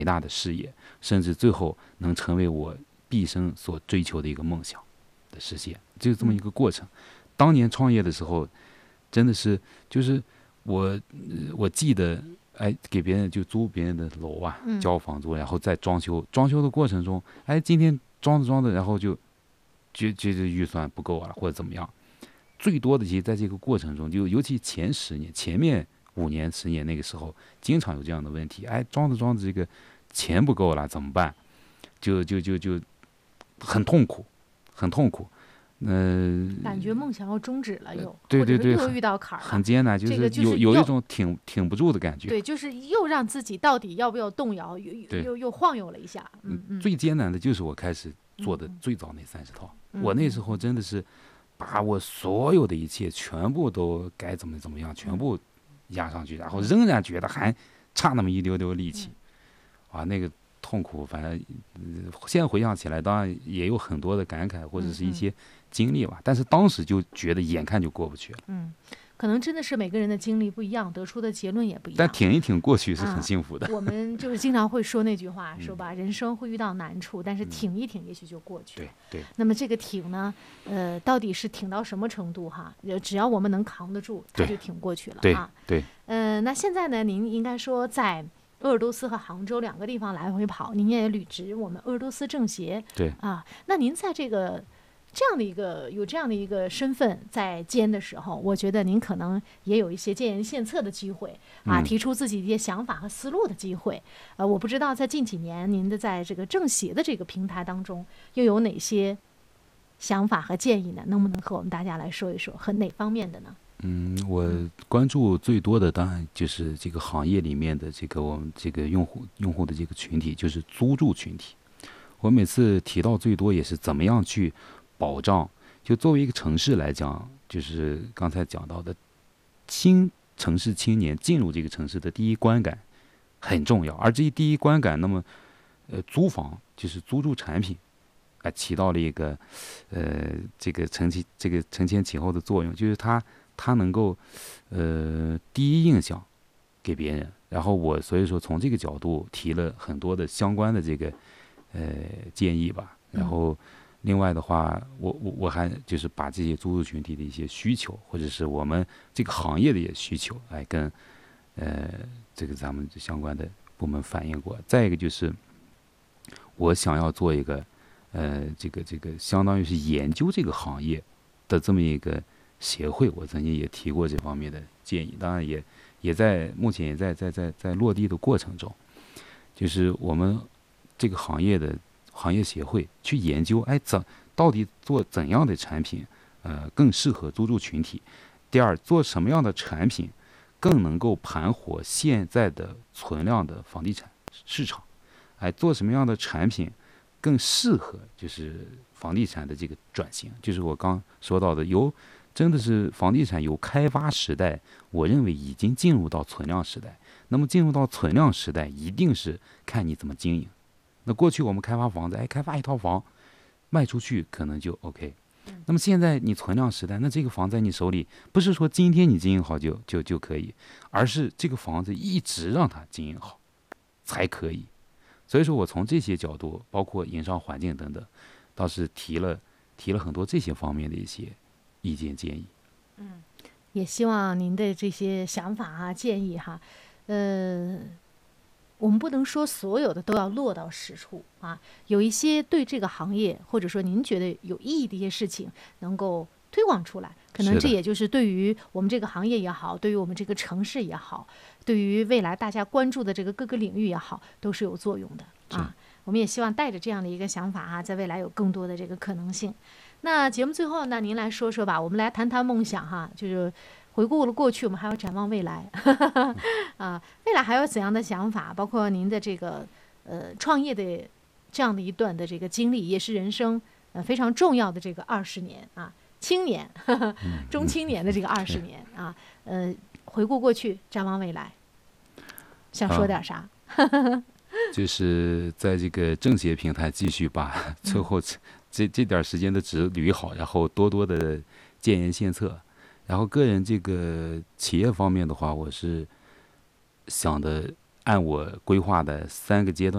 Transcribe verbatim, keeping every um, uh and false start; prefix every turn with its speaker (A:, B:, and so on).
A: 大的事业，甚至最后能成为我毕生所追求的一个梦想的实现，就这么一个过程。当年创业的时候，真的是就是我我记得，哎，给别人就租别人的楼啊，交房租，然后再装修，装修的过程中，哎，今天装着装着，然后就觉觉得预算不够啊，或者怎么样。最多的其实在这个过程中，就尤其前十年、前面五年、十年那个时候，经常有这样的问题。哎，装着装着这个钱不够了，怎么办？就就就就很痛苦，很痛苦。嗯、呃，
B: 感觉梦想要终止了又，
A: 对对对，
B: 又遇到坎儿了，
A: 很艰难，就是有、
B: 这个、
A: 有一种挺挺不住的感觉。
B: 对，就是又让自己到底要不要动摇，又又又晃悠了一下。嗯嗯。
A: 最艰难的就是我开始做的最早那三十套，
B: 嗯、
A: 我那时候真的是把我所有的一切全部都该怎么怎么样，全部压上去，然后仍然觉得还差那么一丢丢力气，啊，那个痛苦，反正、呃、现在回想起来，当然也有很多的感慨或者是一些经历吧，但是当时就觉得眼看就过不去了。
B: 嗯，可能真的是每个人的经历不一样，得出的结论也不一样。
A: 但挺一挺过去是很幸福的。
B: 啊、我们就是经常会说那句话，说吧，人生会遇到难处，但是挺一挺，也许就过去了。
A: 对对。
B: 那么这个挺呢，呃，到底是挺到什么程度哈？只要我们能扛得住，它就挺过去了啊。
A: 对。对。
B: 呃，那现在呢，您应该说在鄂尔多斯和杭州两个地方来回跑，您也履职我们鄂尔多斯政协。
A: 对。
B: 啊，那您在这个。这样的一个有这样的一个身份在兼的时候，我觉得您可能也有一些建言献策的机会啊，提出自己的一些想法和思路的机会。呃，我不知道在近几年您的在这个政协的这个平台当中又有哪些想法和建议呢？能不能和我们大家来说一说，和哪方面的呢？
A: 嗯，我关注最多的当然就是这个行业里面的这个我们这个用户用户的这个群体，就是租住群体。我每次提到最多也是怎么样去保障，就作为一个城市来讲，就是刚才讲到的，新城市青年进入这个城市的第一观感很重要，而这一第一观感，那么，呃，租房就是租住产品，啊、呃，起到了一个，呃，这个承其这个承前启后的作用，就是它它能够，呃，第一印象给别人，然后我所以说从这个角度提了很多的相关的这个，呃，建议吧，然后。另外的话，我我我还就是把这些租住群体的一些需求，或者是我们这个行业的一些需求，来跟呃这个咱们相关的部门反映过。再一个就是，我想要做一个呃这个这个相当于是研究这个行业的这么一个协会，我曾经也提过这方面的建议，当然也也在目前也在在在在落地的过程中，就是我们这个行业的。行业协会去研究，哎，怎到底做怎样的产品，呃，更适合租住群体？第二，做什么样的产品更能够盘活现在的存量的房地产市场？哎，做什么样的产品更适合就是房地产的这个转型？就是我刚说到的，由真的是房地产由开发时代，我认为已经进入到存量时代。那么进入到存量时代，一定是看你怎么经营。那过去我们开发房子，哎，开发一套房卖出去可能就 OK。那么现在你存量时代，那这个房在你手里，不是说今天你经营好就就就可以，而是这个房子一直让它经营好才可以。所以说我从这些角度，包括营商环境等等，倒是提了提了很多这些方面的一些意见建议。
B: 嗯，也希望您的这些想法啊、建议哈，呃。我们不能说所有的都要落到实处啊，有一些对这个行业或者说您觉得有意义的一些事情能够推广出来，可能这也就是对于我们这个行业也好，对于我们这个城市也好，对于未来大家关注的这个各个领域也好，都是有作用的啊。我们也希望带着这样的一个想法啊，在未来有更多的这个可能性。那节目最后呢，您来说说吧，我们来谈谈梦想哈，就是回顾了过去，我们还要展望未来啊，未来还有怎样的想法？包括您的这个呃创业的这样的一段的这个经历，也是人生呃非常重要的这个二十年啊，青年呵呵中青年的这个二十年啊，呃，回顾过去，展望未来，想说点啥？
A: 啊、就是在这个政协平台继续把最后这这点时间的值捋好，然后多多的建言献策。然后个人这个企业方面的话，我是想的按我规划的三个阶段。